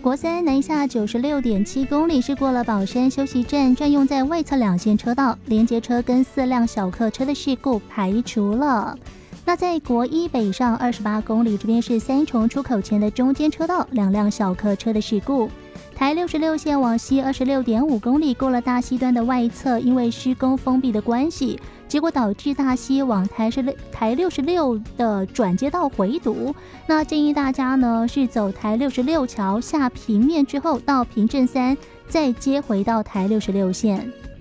国三南下96.7公里是过了宝山休息站，占用在外侧2线车道，连接车跟4辆小客车的事故排除了。那在国一北上28公里，这边是三重出口前的中间车道，2辆小客车的事故。台66线往西26.5公里，过了大溪端的外侧，因为施工封闭的关系，结果导致大溪往台66的转接道回堵。那建议大家呢是走台66桥下平面之后到平镇3，再接回到台66线。